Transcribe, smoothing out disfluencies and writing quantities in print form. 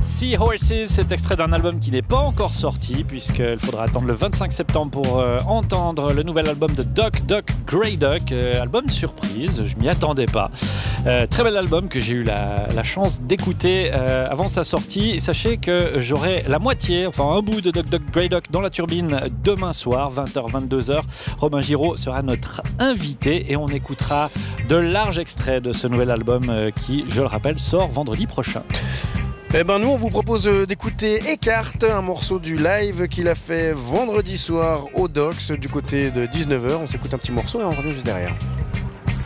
Seahorses, c'est extrait d'un album qui n'est pas encore sorti, puisqu'il faudra attendre le 25 septembre pour entendre le nouvel album de Duck Duck Grey Duck, album surprise, je m'y attendais pas. Très bel album que j'ai eu la chance d'écouter avant sa sortie. Sachez que j'aurai la moitié, enfin un bout de Duck Duck Grey Duck dans la turbine demain soir, 20h-22h. Robin Giraud sera notre invité et on écoutera de larges extraits de ce nouvel album qui, je le rappelle, sort vendredi prochain. Eh ben nous on vous propose d'écouter Eckhart, un morceau du live qu'il a fait vendredi soir au Docks du côté de 19h. On s'écoute un petit morceau et on revient juste derrière.